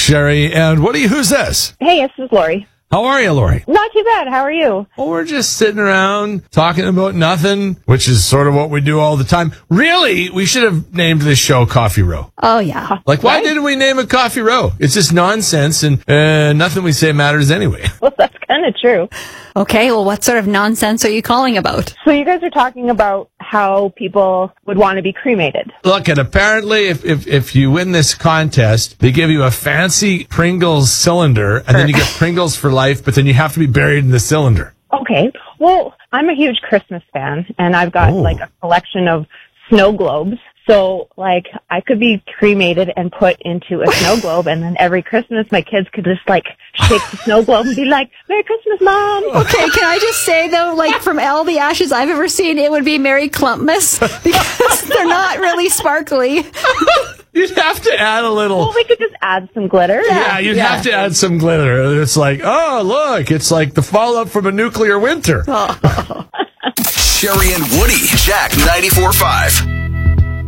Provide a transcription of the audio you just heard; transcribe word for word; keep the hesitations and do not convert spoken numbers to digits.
Sherry and Woody. Who's this? Hey, this is Lori. How are you, Lori? Not too bad. How are you? Well, we're just sitting around talking about nothing, which is sort of what we do all the time. Really, we should have named this show Coffee Row. Oh, yeah. Like, why Right? didn't we name it Coffee Row? It's just nonsense, and uh, nothing we say matters anyway. Well, that's kind of true. Okay, well, what sort of nonsense are you calling about? So you guys are talking about how people would want to be cremated. Look, and apparently, if, if, if you win this contest, they give you a fancy Pringles cylinder, and then you get Pringles for life, but then you have to be buried in the cylinder. Okay. Well, I'm a huge Christmas fan, and I've got Oh. like a collection of snow globes. So, like, I could be cremated and put into a snow globe, and then every Christmas my kids could just, like, shake the snow globe and be like, Merry Christmas, Mom! Okay, can I just say, though, like, from all the ashes I've ever seen, it would be Merry Clumpmas, because they're not really sparkly. You'd have to add a little... Well, we could just add some glitter. Yeah, you'd have to add some glitter. It's like, oh, look, it's like the fallout from a nuclear winter. Sherry and Woody, Jack ninety-four point five.